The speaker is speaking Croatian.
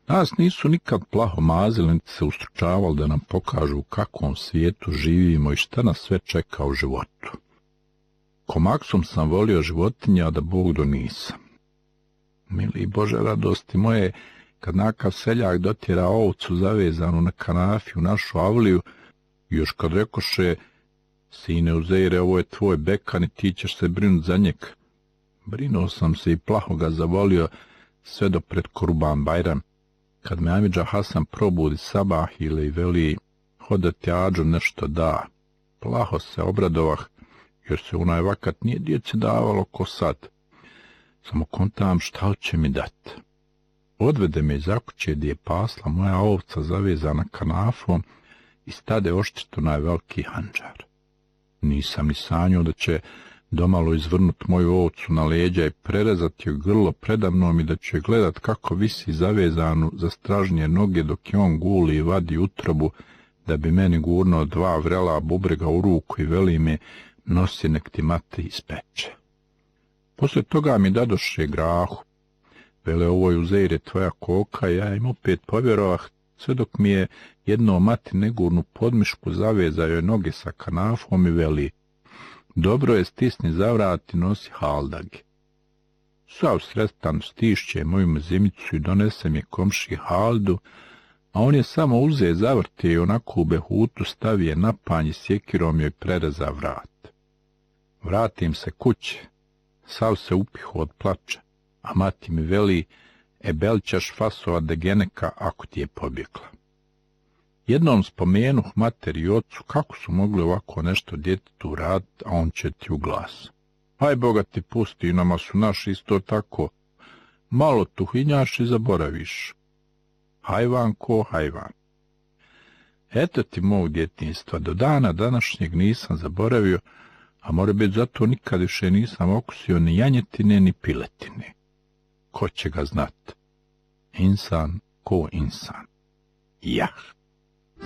Nas nisu nikad plaho mazili, niti se ustručavali da nam pokažu u kakvom svijetu živimo i šta nas sve čeka u životu. Ko maksom sam volio životinja, a da Bog do nisam. Mili Bože radosti moje, kad nakav seljak dotjera ovcu zavezanu na kanafi u našu avliju, i još kad rekoše, sine Uzeire, ovo je tvoj bekan i ti ćeš se brinut za njeg. Brinuo sam se i plaho ga zavolio sve do pred Kurban Bajram, kad me Amidža Hasan probudi sabah ili veli hodati ađu nešto da. Plaho se obradovah, jer se onaj vakat nije djeci davalo ko sad. Samo kontam šta će mi dat. Odvede me iza kuće gdje je pasla moja ovca zavezana kanafom i stade oštrit onaj veliki handžar. Nisam ni sanjao da će domalo izvrnut moju ovcu na leđa i prerezati joj grlo predamnom i da će gledat kako visi zavezanu za stražnje noge dok je on guli i vadi utrobu da bi meni gurnuo 2 vrela bubrega u ruku i veli me nosi nek ti mati ispeče. Poslije toga mi dadoše grahu. Vele, ovo je Uzeire tvoja koka, ja im opet povjerovah, sve dok mi je jedno mati negurnu podmišku zavezao joj noge sa kanafom i veli, dobro je stisni za vrat i nosi haldagi. Sav sretan stišće moju mezimicu i donesem je komši haldu, a on je samo uze zavrte i onako u behutu stavije na panj i sjekirom joj prereza vrat. Vratim se kuće, sav se upihu od plača, a mati mi veli, bel ćeš fasovat degeneka ako ti je pobjegla. Jednom spomenuh materi i ocu kako su mogli ovako nešto djetetu raditi, a on će ti u glas. Aj Boga ti pusti, nama su naši isto tako. Malo tuhinjaš i zaboraviš. Hajvan ko hajvan. Eto ti mog djetinjstva, do dana današnjeg nisam zaboravio, a more biti zato nikad više nisam okusio ni janjetine ni piletine. Ko će ga znat? Insan ko insan. Jah.